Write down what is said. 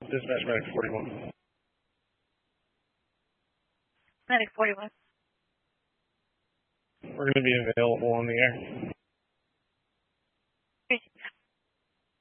Dispatch Medic 41. Medic 41. We're going to be available on the air.